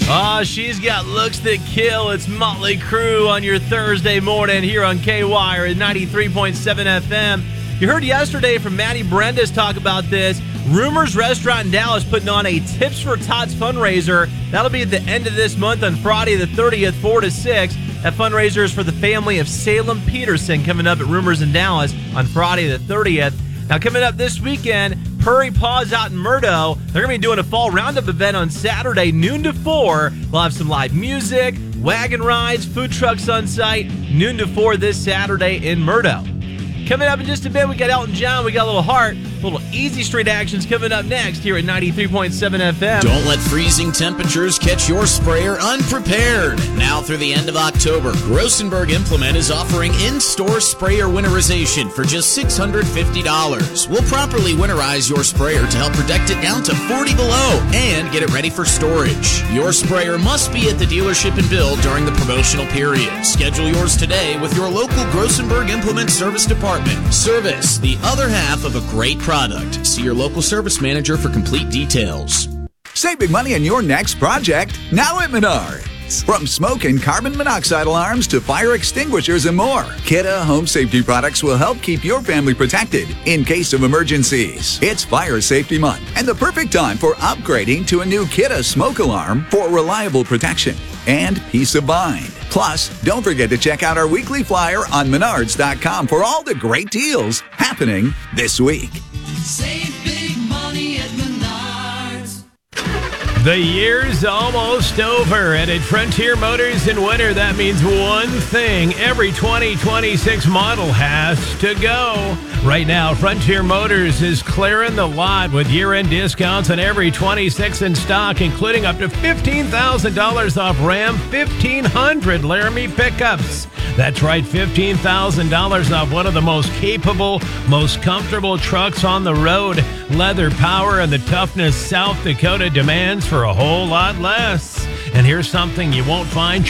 She's got looks that kill. It's Motley Crue on your Thursday morning here on KWire at 93.7 FM. You heard yesterday from Maddie Brendas talk about this. Rumors Restaurant in Dallas putting on a Tips for Tots fundraiser. That'll be at the end of this month on Friday the 30th, 4 to 6. That fundraiser is for the family of Salem Peterson coming up at Rumors in Dallas on Friday the 30th. Now, coming up this weekend, Prairie Paws out in Murdo. They're going to be doing a fall roundup event on Saturday, noon to 4. We'll have some live music, wagon rides, food trucks on site, noon to 4 this Saturday in Murdo. Coming up in just a bit, we got Elton John, we got a little Heart, little Easy Street actions coming up next here at 93.7 FM. Don't let freezing temperatures catch your sprayer unprepared. Now through the end of October, Grossenberg Implement is offering in-store sprayer winterization for just $650. We'll properly winterize your sprayer to help protect it down to 40 below and get it ready for storage. Your sprayer must be at the dealership and build during the promotional period. Schedule yours today with your local Grossenberg Implement Service Department. Service, the other half of a great product. See your local service manager for complete details. Save big money on your next project now at Menards. From smoke and carbon monoxide alarms to fire extinguishers and more, Kidde Home Safety products will help keep your family protected in case of emergencies. It's Fire Safety Month and the perfect time for upgrading to a new Kidde smoke alarm for reliable protection and peace of mind. Plus, don't forget to check out our weekly flyer on Menards.com for all the great deals happening this week. Save big money at Menards. The year's almost over, and at Frontier Motors in winter, that means one thing. Every 2026 model has to go. Right now, Frontier Motors is clearing the lot with year-end discounts on every 26 in stock, including up to $15,000 off Ram 1500 Laramie pickups. That's right, $15,000 off one of the most capable, most comfortable trucks on the road. Leather power and the toughness South Dakota demands for a whole lot less. And here's something you won't find